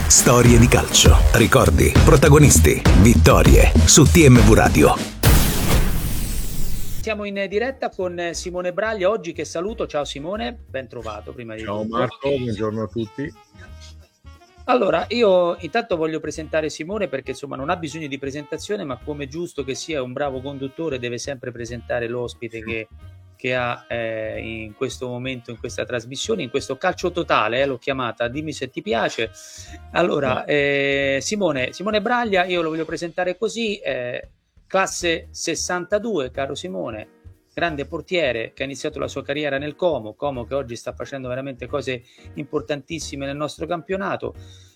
Storie di calcio, ricordi, protagonisti, vittorie su TMV Radio. Siamo in diretta con Simone Braglia oggi, che saluto. Ciao Simone, ben trovato prima di tutto. Ciao Marco, buongiorno a tutti. Allora, io intanto voglio presentare Simone perché insomma non ha bisogno di presentazione, ma come giusto che sia un bravo conduttore deve sempre presentare l'ospite che ha in questo momento, in questa trasmissione, in questo calcio totale, l'ho chiamata, dimmi se ti piace. Allora, Simone Braglia, io lo voglio presentare così, classe 62, caro Simone, grande portiere che ha iniziato la sua carriera nel Como che oggi sta facendo veramente cose importantissime nel nostro campionato,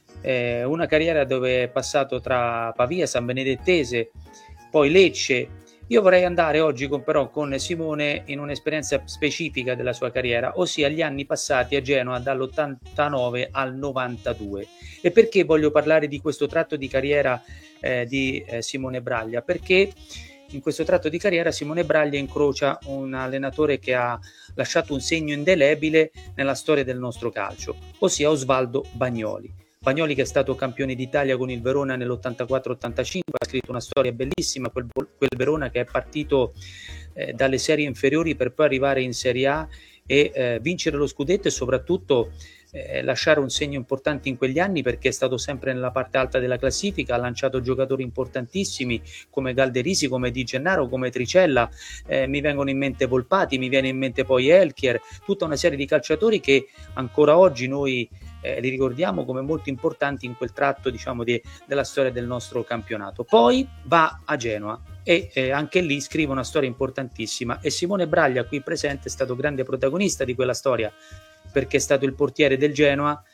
una carriera dove è passato tra Pavia, San Benedettese, poi Lecce. Io vorrei andare oggi però con Simone in un'esperienza specifica della sua carriera, ossia gli anni passati a Genoa dall'89 al 92. E perché voglio parlare di questo tratto di carriera di Simone Braglia? Perché in questo tratto di carriera Simone Braglia incrocia un allenatore che ha lasciato un segno indelebile nella storia del nostro calcio, ossia Osvaldo Bagnoli. Bagnoli, che è stato campione d'Italia con il Verona nell'84-85, ha scritto una storia bellissima, quel Verona che è partito dalle serie inferiori per poi arrivare in Serie A e vincere lo scudetto e soprattutto lasciare un segno importante in quegli anni, perché è stato sempre nella parte alta della classifica, ha lanciato giocatori importantissimi come Galderisi, come Di Gennaro, come Tricella, mi vengono in mente Volpati, mi viene in mente poi Elchier, tutta una serie di calciatori che ancora oggi noi li ricordiamo come molto importanti in quel tratto, diciamo, della storia del nostro campionato. Poi va a Genoa e anche lì scrive una storia importantissima, e Simone Braglia qui presente è stato grande protagonista di quella storia, perché è stato il portiere del Genoa,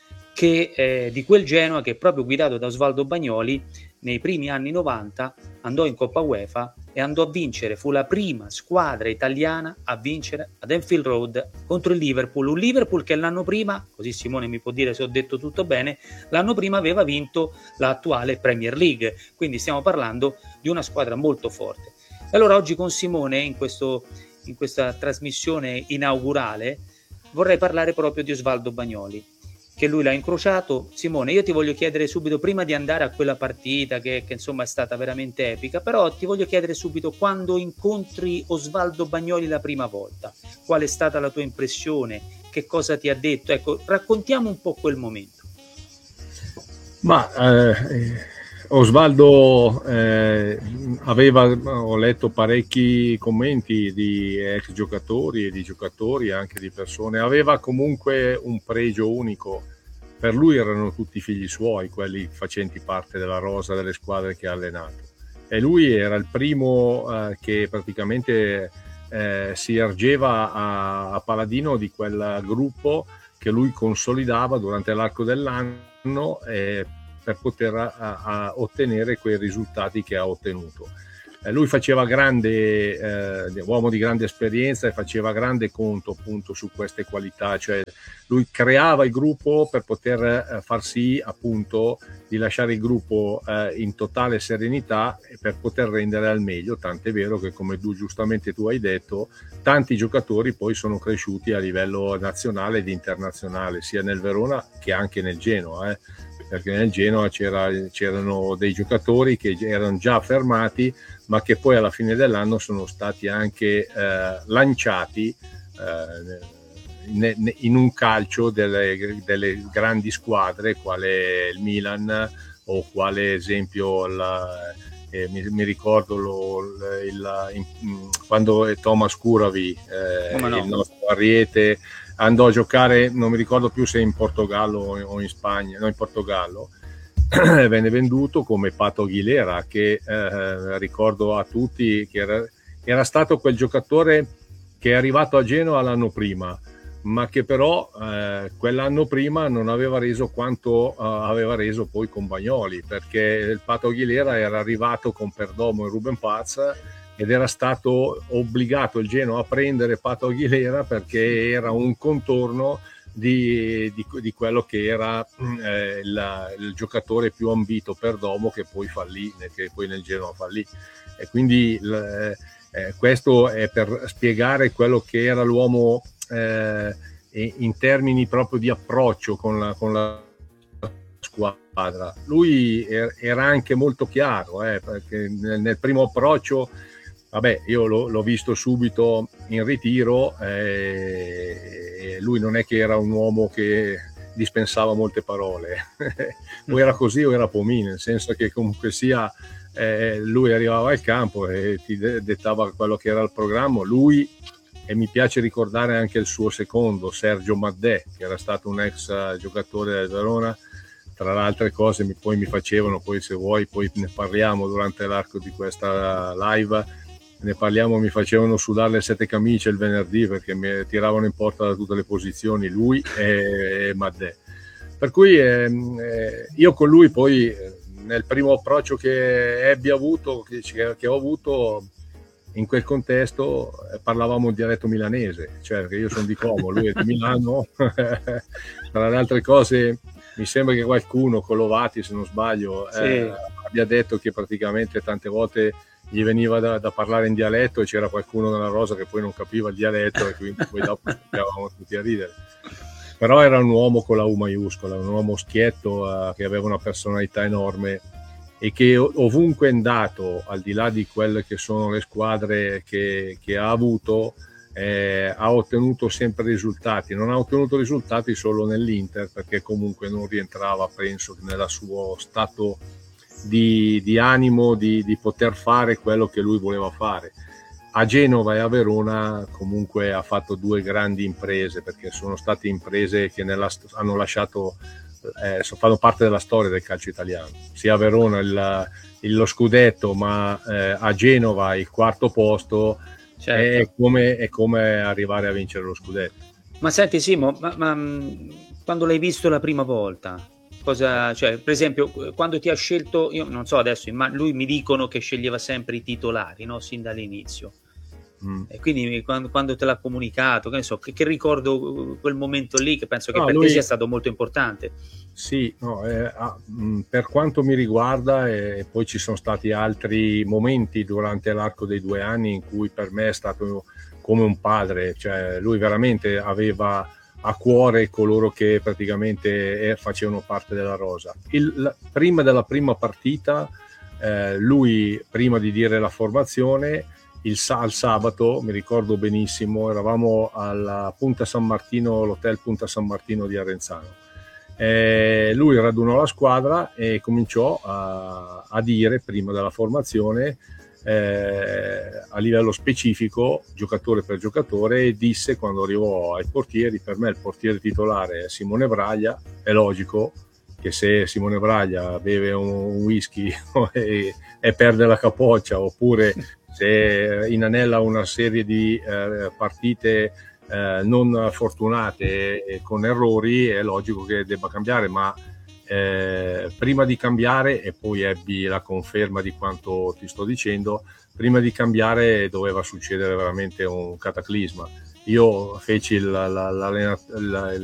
di quel Genoa che, proprio guidato da Osvaldo Bagnoli, nei primi anni 90 andò in Coppa UEFA e andò a vincere, fu la prima squadra italiana a vincere ad Anfield Road contro il Liverpool, un Liverpool che l'anno prima, così Simone mi può dire se ho detto tutto bene, l'anno prima aveva vinto l'attuale Premier League, quindi stiamo parlando di una squadra molto forte. E allora oggi con Simone, in questa trasmissione inaugurale, vorrei parlare proprio di Osvaldo Bagnoli, che lui l'ha incrociato. Simone, io ti voglio chiedere subito, prima di andare a quella partita che insomma è stata veramente epica, però ti voglio chiedere subito, quando incontri Osvaldo Bagnoli la prima volta, qual è stata la tua impressione, che cosa ti ha detto? Ecco, raccontiamo un po' quel momento. Osvaldo ho letto parecchi commenti di ex giocatori e di giocatori, anche di persone, aveva comunque un pregio unico. Per lui erano tutti figli suoi, quelli facenti parte della rosa delle squadre che ha allenato, e lui era il primo che praticamente si ergeva a paladino di quel gruppo che lui consolidava durante l'arco dell'anno per poter ottenere quei risultati che ha ottenuto. Lui faceva uomo di grande esperienza, e faceva grande conto appunto su queste qualità, cioè lui creava il gruppo per poter far sì appunto di lasciare il gruppo in totale serenità e per poter rendere al meglio, tant'è vero che, come giustamente tu hai detto, tanti giocatori poi sono cresciuti a livello nazionale ed internazionale, sia nel Verona che anche nel Genoa, perché nel Genoa c'erano dei giocatori che erano già fermati, ma che poi alla fine dell'anno sono stati anche lanciati in un calcio delle grandi squadre, quale il Milan, o quale esempio mi ricordo quando Thomas Curavi, il nostro Ariete, andò a giocare, non mi ricordo più se in Portogallo o in Spagna, no, in Portogallo, venne venduto come Pato Aguilera, che ricordo a tutti che era stato quel giocatore che è arrivato a Genoa l'anno prima, ma che però quell'anno prima non aveva reso quanto aveva reso poi con Bagnoli, perché il Pato Aguilera era arrivato con Perdomo e Ruben Paz, ed era stato obbligato il Genoa a prendere Pato Aguilera perché era un contorno di quello che era il giocatore più ambito, Perdomo, che poi fallì, che poi nel Genoa fallì. E quindi questo è per spiegare quello che era l'uomo in termini proprio di approccio con la squadra. Lui era anche molto chiaro, perché nel primo approccio, vabbè, io l'ho visto subito in ritiro, lui non è che era un uomo che dispensava molte parole, o era così o era pomì, nel senso che comunque sia lui arrivava al campo e ti dettava quello che era il programma. Lui, e mi piace ricordare anche il suo secondo, Sergio Maddè, che era stato un ex giocatore del Verona. Tra le altre cose poi mi facevano, poi se vuoi poi ne parliamo durante l'arco di questa live, ne parliamo, mi facevano sudare le 7 camicie il venerdì perché mi tiravano in porta da tutte le posizioni, lui e Maddè. Per cui io con lui poi nel primo approccio che ebbi avuto, che ho avuto in quel contesto, parlavamo il dialetto milanese, cioè perché io sono di Como, lui è di Milano. Tra le altre cose mi sembra che qualcuno, Colovati se non sbaglio, Sì. abbia detto che praticamente tante volte gli veniva da parlare in dialetto e c'era qualcuno nella rosa che poi non capiva il dialetto e quindi poi dopo scoppiavamo tutti a ridere. Però era un uomo con la U maiuscola, un uomo schietto, che aveva una personalità enorme e che ovunque è andato, al di là di quelle che sono le squadre che ha avuto, ha ottenuto sempre risultati. Non ha ottenuto risultati solo nell'Inter, perché comunque non rientrava, penso, nel suo stato di animo di poter fare quello che lui voleva fare. A Genova e a Verona comunque ha fatto 2 grandi imprese, perché sono state imprese che hanno lasciato, fanno parte della storia del calcio italiano. Sia a Verona lo scudetto, ma a Genova il 4º posto. Certo. È come arrivare a vincere lo scudetto. Ma senti Simo, ma quando l'hai visto la prima volta, cioè, per esempio, quando ti ha scelto, io non so adesso, ma lui mi dicono che sceglieva sempre i titolari, no? Sin dall'inizio. E quindi quando te l'ha comunicato, che ne so, che ricordo quel momento lì, che penso che per te sia stato molto importante. Sì, no, per quanto mi riguarda, poi ci sono stati altri momenti durante l'arco dei 2 anni in cui per me è stato come un padre, cioè lui veramente aveva a cuore coloro che praticamente facevano parte della rosa. Prima della prima partita, lui, prima di dire la formazione, al sabato, mi ricordo benissimo, eravamo alla Punta San Martino, l'hotel Punta San Martino di Arenzano. Lui radunò la squadra e cominciò a dire, prima della formazione, a livello specifico, giocatore per giocatore, e disse, quando arrivò ai portieri: per me il portiere titolare è Simone Braglia. È logico che se Simone Braglia beve un whisky e perde la capoccia, oppure se inanella una serie di partite non fortunate e con errori, è logico che debba cambiare, ma prima di cambiare, e poi ebbi la conferma di quanto ti sto dicendo, prima di cambiare doveva succedere veramente un cataclisma. Io feci il